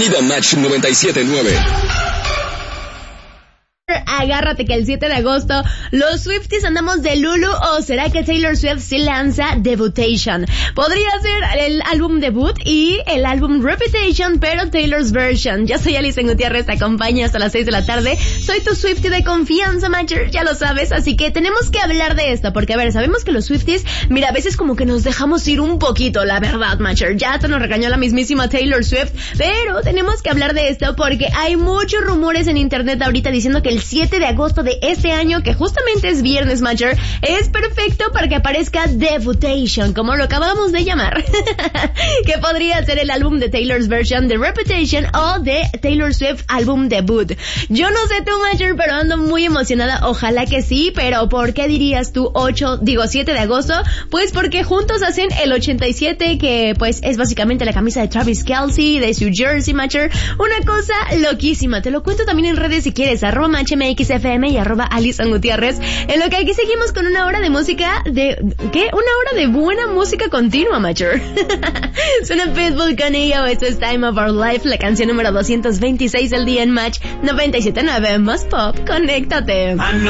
Bienvenido a Match 97.9. Agárrate que el 7 de agosto los Swifties andamos de Lulu, o será que Taylor Swift sí lanza Debutation. Podría ser el álbum debut y el álbum Reputation, pero Taylor's version. Yo soy Alison Gutiérrez, te acompaño hasta las 6 de la tarde. Soy tu Swiftie de confianza, Matcher, ya lo sabes, así que tenemos que hablar de esto, porque a ver, sabemos que los Swifties, mira, a veces como que nos dejamos ir un poquito, la verdad, Matcher. Ya te nos regañó la mismísima Taylor Swift, pero tenemos que hablar de esto porque hay muchos rumores en internet ahorita diciendo que el 7 de agosto de este año, que justamente es viernes, Matcher, es perfecto para que aparezca Debutation, como lo acabamos de llamar. Que podría ser el álbum de Taylor's version de Reputation o de Taylor Swift álbum debut. Yo no sé tú, Matcher, pero ando muy emocionada. Ojalá que sí, pero ¿por qué dirías tú 7 de agosto? Pues porque juntos hacen el 87, que pues es básicamente la camisa de Travis Kelce, de su jersey, Matcher. Una cosa loquísima. Te lo cuento también en redes si quieres, @MatchMXFM y @Alison Gutiérrez. En lo que aquí seguimos con una hora de música de... ¿qué? Una hora de buena música continua, Matcher. Suena Pitbull con ella, esto es Time of Our Life, la canción número 226 del día en Match 97.9. Más pop, conéctate.